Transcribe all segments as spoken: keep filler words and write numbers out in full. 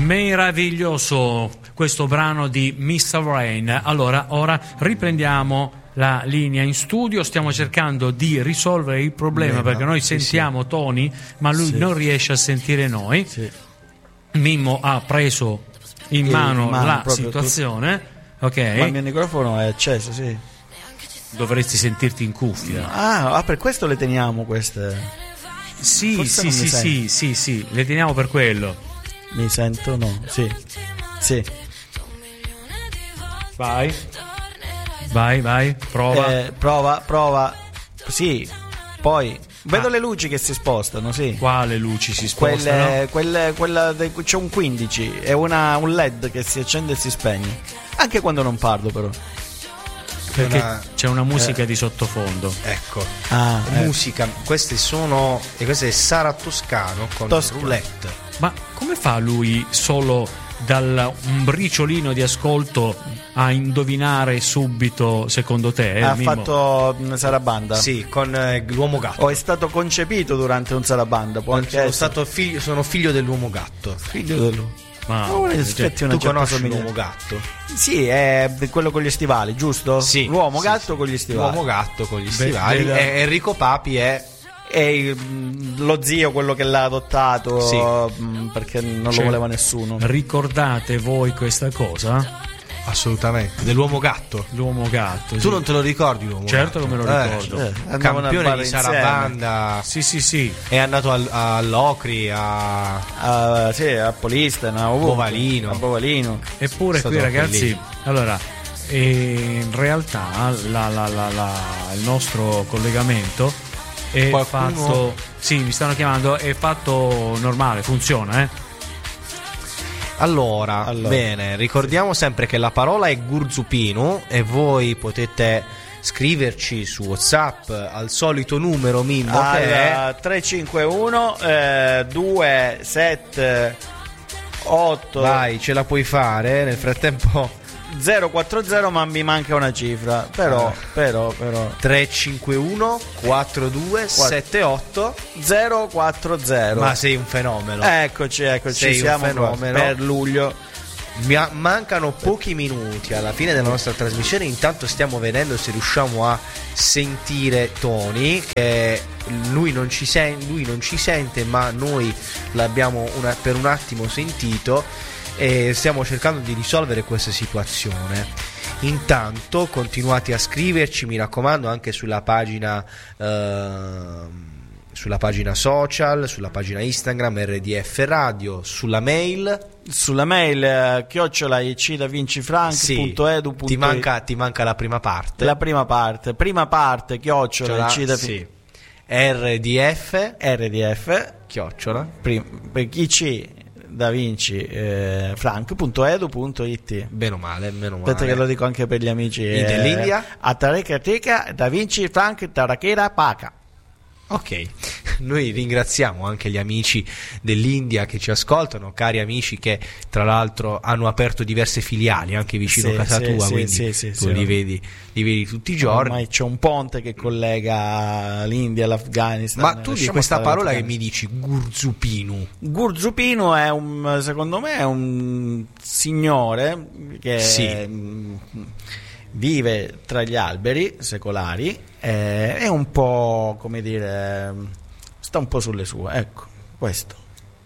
Meraviglioso questo brano di mister Rain. Allora, ora riprendiamo la linea in studio, stiamo cercando di risolvere il problema Beh, perché noi sì, sentiamo sì. Tony, ma lui sì. non riesce a sentire noi. Sì. Mimmo ha preso in mano, in mano la situazione. Tutto. Ok. Ma il mio microfono è acceso, sì. Dovresti sentirti in cuffia. Ah, ah per questo le teniamo queste. Sì, Forse sì, sì, sì, sì, sì, le teniamo per quello. Mi sento no, sì. Sì. Vai. Vai, vai, prova. Eh, prova, prova. Sì. Poi vedo ah. le luci che si spostano, sì. Quale luci si spostano? Quelle, quelle, quella de, c'è un quindici e una, un led che si accende e si spegne. Anche quando non parlo, però. Perché una, c'è una musica eh, di sottofondo. Ecco, ah, musica. Eh. Queste sono e questo è Sara Toscano con Toscano. Roulette. Ma come fa lui solo dal un briciolino di ascolto a indovinare subito, secondo te? Eh, ha Mimmo? Fatto una sarabanda? Sì, con eh, l'uomo gatto. O è stato concepito durante un sarabanda? Può sono, stato figlio, sono figlio dell'uomo gatto. Figlio dell'uomo. Ma oh, cioè, tu conosci l'uomo gatto? Sì, è quello con gli stivali, giusto? Sì. L'uomo sì, gatto sì. con gli stivali. L'uomo gatto con gli stivali. Be- e Enrico Papi è è lo zio, quello che l'ha adottato, sì. perché non cioè, lo voleva nessuno. Ricordate voi questa cosa? Assolutamente, dell'uomo gatto. L'uomo gatto. Tu sì. non te lo ricordi l'uomo certo gatto? che me lo ricordo. Eh, eh, campione di sarabanda. Sì, sì, sì. È andato al, all'Ocri, a uh, sì, a Polistena, a Bovalino. A Bovalino. Eppure qui, ragazzi, lì. allora eh, in realtà la, la, la, la, il nostro collegamento è Qualcuno... fatto. Sì, mi stanno chiamando, è fatto normale, funziona, eh. Allora, allora, bene, ricordiamo sempre che la parola è Gurzupinu e voi potete scriverci su WhatsApp al solito numero Mimmo al che è tre cinque uno due sette otto. Vai, ce la puoi fare nel frattempo. zero quattro zero, ma mi manca una cifra. Però, ah. però, però tre cinque uno quattro due sette otto zero quattro zero. Ma sei un fenomeno. Eccoci, eccoci, sei siamo un fenomeno. Per luglio. Mi mancano pochi minuti alla fine della nostra trasmissione. Intanto stiamo vedendo se riusciamo a sentire Tony, che lui non ci, sen- lui non ci sente, ma noi l'abbiamo una- per un attimo sentito. E stiamo cercando di risolvere questa situazione. Intanto continuate a scriverci, mi raccomando, anche sulla pagina eh, sulla pagina social, sulla pagina Instagram R D F Radio, sulla mail sulla mail eh, chiocciola icdavincifrank punto edu punto it. Ti manca, ti manca la prima parte. La prima parte, prima parte chiocciola cioè, sì. R D F R D F chiocciola prima, per chi ci Da Vinci eh, frank punto edu punto it. Bene o male, meno male. Aspetta che lo dico anche per gli amici eh, dell'India. Atareca Da Vinci Frank Tarakera Paca. Ok, noi ringraziamo anche gli amici dell'India che ci ascoltano, cari amici che tra l'altro hanno aperto diverse filiali anche vicino sì, a casa sì, tua, sì, quindi sì, sì, tu sì, li, vedi, li vedi tutti i giorni. Ormai c'è un ponte che collega l'India all'Afghanistan. Ma tu di questa parola che mi dici, Gurzupinu? Gurzupinu è un, secondo me è un signore che sì. vive tra gli alberi secolari, eh, è un po', come dire, sta un po' sulle sue, ecco, questo.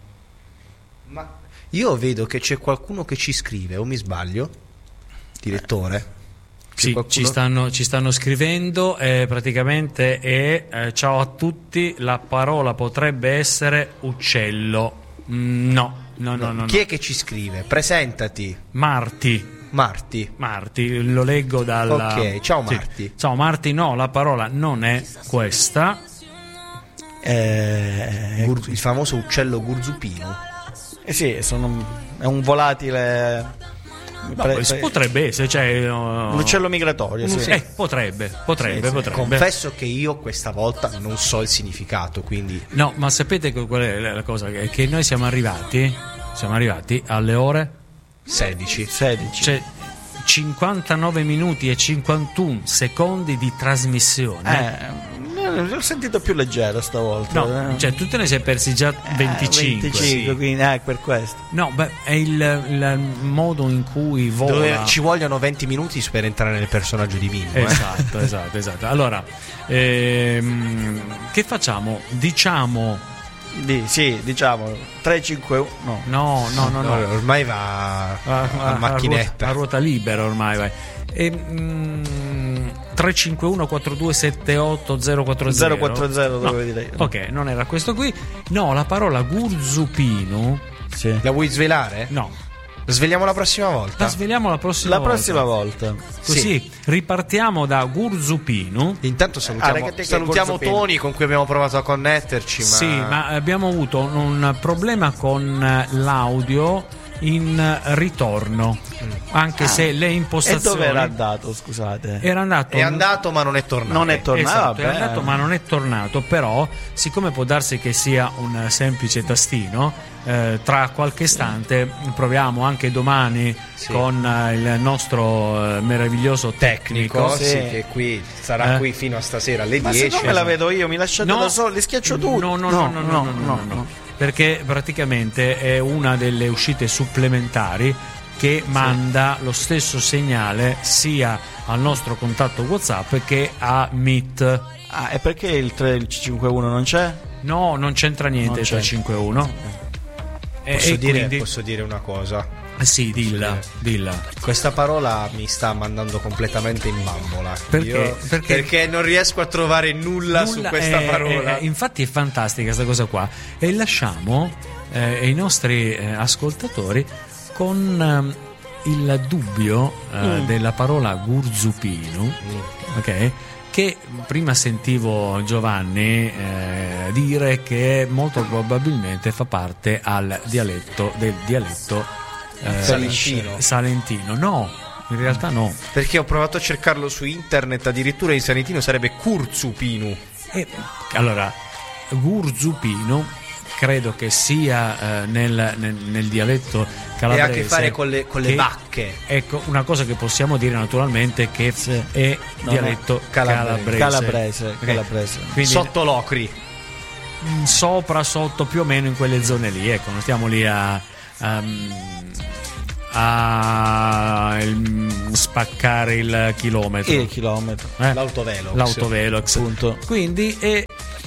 Ma io vedo che c'è qualcuno che ci scrive, o mi sbaglio, direttore? Sì, qualcuno... ci, stanno, ci stanno scrivendo, eh, praticamente è eh, ciao a tutti, la parola potrebbe essere uccello. Mm, no, no, no, no. Chi no. è che ci scrive? Presentati. Marti. Marti. Marti, lo leggo dalla... Ok, ciao Marti. Sì. Ciao Marti, no, la parola non è questa. Eh, Gur- il famoso uccello Gurzupino. Eh sì, sono, è un volatile... No, pre- pre- potrebbe essere, cioè, uh, l'uccello migratorio, sì. Eh, potrebbe, potrebbe, sì, potrebbe. Confesso che io questa volta non so il significato, quindi... No, ma sapete qual è la cosa? Che noi siamo arrivati, siamo arrivati alle ore... sedici. sedici. Cioè cinquantanove minuti e cinquantuno secondi di trasmissione. Eh, l'ho sentito più leggero stavolta. No, eh. cioè tu te ne sei persi già venticinque. Eh, venticinque, Sì. quindi eh, per questo. No, beh, è il, il modo in cui vola. Dove ci vogliono venti minuti per entrare nel personaggio di Mimmo. eh. Esatto, esatto, esatto. Allora, ehm, che facciamo? Diciamo. Di, sì, diciamo tre cinque uno. No. No, no, no, no. No, ormai va a, a- a a macchinetta. ruota, a ruota libera ormai vai. E, mm, tre cinque uno quattro due sette otto zero quattro zero zero quattro zero No. dovevo dire io. Ok, non era questo qui. No, la parola gurzupino. Sì. La vuoi svelare? No, Sveliamo la prossima volta. la sveliamo la prossima La volta. prossima volta. Così Sì. ripartiamo da gurzupino. Intanto salutiamo, Ah, ragazzi, che salutiamo Gorzopino. Tony con cui abbiamo provato a connetterci. Ma... Sì, ma abbiamo avuto un problema con l'audio in ritorno, anche Ah. se le E impostazioni dove era andato, scusate? era andato è andato ma non è tornato. Non è tornato. Esatto, è vabbè. andato ma non è tornato. Però, siccome può darsi che sia un semplice tastino, eh, tra qualche istante proviamo anche domani Sì. con eh, il nostro eh, meraviglioso tecnico. Tecnico, sì, Sì. che qui sarà Eh. qui fino a stasera alle Ma dieci. siccome la vedo io, mi lasciate No. da solo, li schiaccio tutti. No, no, no, no, no, no, no, no, perché praticamente è una delle uscite supplementari che manda lo stesso segnale sia al nostro contatto WhatsApp che a Meet. Ah, e perché il tre il cinque uno non c'è? No, non c'entra niente Non il c'è. tre cinque uno. E, Posso, e dire, quindi posso dire una cosa? sì, dilla, dire. dilla. Questa parola mi sta mandando completamente in bambola. Perché? Io- Perché- perché non riesco a trovare nulla, su Nulla- questa eh, parola. eh, infatti è fantastica questa cosa qua e lasciamo eh, i nostri eh, ascoltatori con ehm, il dubbio eh, Mm. della parola gurzupino, Mm. ok? Che prima sentivo Giovanni eh, dire che molto probabilmente fa parte al dialetto del dialetto eh, Salentino. salentino. No, in realtà no. Perché ho provato a cercarlo su internet, addirittura in salentino sarebbe Curzupinu. E, allora, gurzupino credo che sia eh, nel, nel- nel dialetto E calabrese. ha a che fare con le, con le che- vacche. Ecco, una cosa che possiamo dire naturalmente è che Sì. è Non dialetto è calabrese. calabrese. Calabrese, Ok. calabrese. Quindi Sotto l'ocri. mm, sopra, sotto, più o meno in quelle zone lì. Ecco, non stiamo lì a, a, a il- spaccare il chilometro. Il chilometro. eh? L'autovelox. L'autovelox. Punto. Quindi e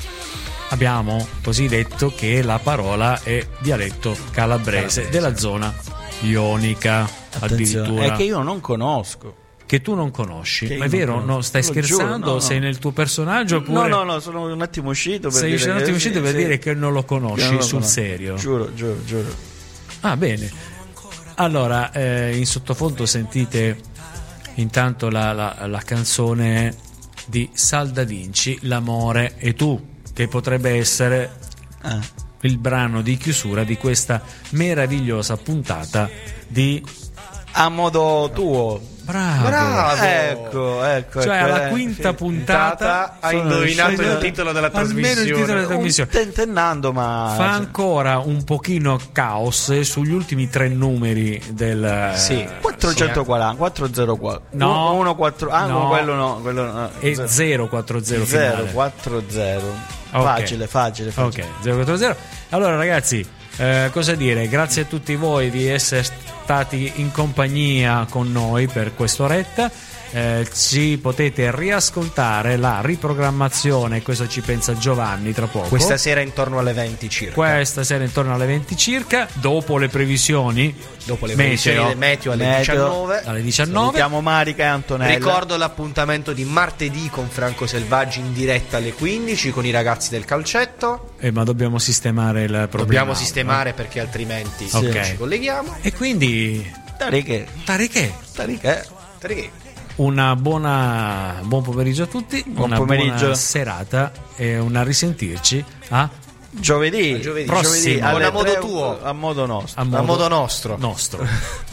abbiamo così detto che la parola è dialetto calabrese, Calabrese. della zona ionica. Attenzione, Addirittura è che io non conosco. che tu non conosci. Che io Ma è non vero? conosco. No, stai Lo scherzando? giuro, no, no. Sei nel tuo personaggio oppure No, no, no, sono un attimo uscito per sei dire un attimo che- uscito per sì, dire che non lo che conosci non lo sul conosco. serio? Giuro, giuro, giuro. Ah, bene. Allora, eh, in sottofondo sentite intanto la, la- la canzone di Sal Da Vinci, L'amore e tu, che potrebbe essere Ah. il brano di chiusura di questa meravigliosa puntata di A modo tuo. Bravo. Bravo. Ecco, ecco. Cioè ecco, alla eh, quinta sì. puntata ha Sono indovinato riuscito- il titolo della almeno il titolo della trasmissione. trasmissione. Un tentennando, ma Fa ancora un pochino caos sugli ultimi tre numeri del Sì. quattrocentoquaranta, quattrocentoquaranta. No. uno quattro ah, No. quello no, quello no. e zero quattro zero finale. zero quattro zero. Ok. Facile, facile, facile. Ok, zero quattro zero. Allora ragazzi, eh, cosa dire? Grazie a tutti voi di essere stati in compagnia con noi per quest'oretta. Eh, ci potete riascoltare la riprogrammazione, questo ci pensa Giovanni tra poco. Questa sera intorno alle venti circa. Questa sera intorno alle venti circa, dopo le previsioni, Dopo le meteo, previsioni del meteo alle Meteo. diciannove. alle diciannove. Salutiamo Marica e Antonella. Ricordo l'appuntamento di martedì con Franco Selvaggi in diretta alle quindici con i ragazzi del calcetto. Eh, ma dobbiamo sistemare il problema. Dobbiamo sistemare perché altrimenti Sì. non ci colleghiamo. E quindi Tariche. Tariche, Tariche. Perché? una buona buon pomeriggio a tutti, Buon una pomeriggio. buona serata e una risentirci a, Giovedì. A giovedì. Prossimo. alle Buon a modo tre, tuo. A modo nostro. a A modo nostro. nostro.